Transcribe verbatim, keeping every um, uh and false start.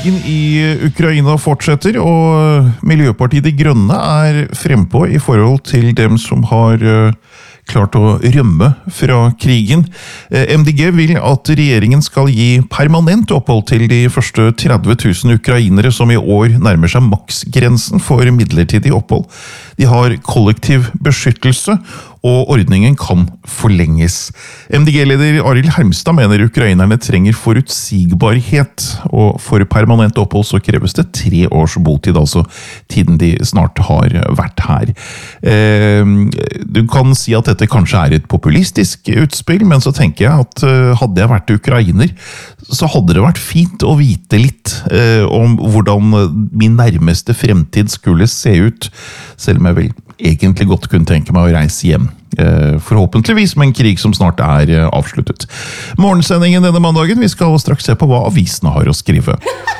Krigen i Ukraina fortsetter, og Miljøpartiet De Grønne er frempå i forhold til dem som har klart å rømme fra krigen. M D G vil at regjeringen skal gi permanent opphold til de første tretti tusen ukrainere som i år nærmer seg maksgrensen for midlertidig opphold. De har kollektiv beskyttelse, og ordningen kan forlenges. M D G-leder Arild Hermstad mener ukrainerne trenger forutsigbarhet, og for permanent opphold så kreves det tre års botid, altså tiden de snart har vært her. Du kan si at dette kanskje er et populistisk utspill, men så tenker jeg at hadde jeg vært ukrainer, så hadde det vært fint å vite litt om hvordan min nærmeste fremtid skulle se ut, selv om jeg vel egentlig godt kunne tenke meg å reise hjem. Forhåpentligvis med en krig som snart er avsluttet. Morgensendingen denne mandagen, vi skal straks se på hva avisene har å skrive.